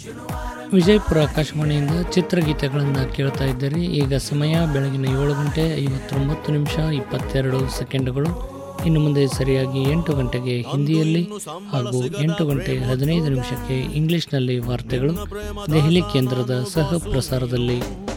ವಿಜಯಪುರ ಆಕಾಶವಾಣಿಯಿಂದ ಚಿತ್ರಗೀತೆಗಳನ್ನು ಕೇಳ್ತಾ ಇದ್ದೀರಿ. ಈಗ ಸಮಯ ಬೆಳಗಿನ 7:59:22. ಇನ್ನು ಮುಂದೆ ಸರಿಯಾಗಿ 8 ಗಂಟೆಗೆ ಹಿಂದಿಯಲ್ಲಿ ಹಾಗೂ 8:15 ಇಂಗ್ಲಿಷ್ನಲ್ಲಿ ವಾರ್ತೆಗಳು ದೆಹಲಿ ಕೇಂದ್ರದ ಸಹ ಪ್ರಸಾರದಲ್ಲಿ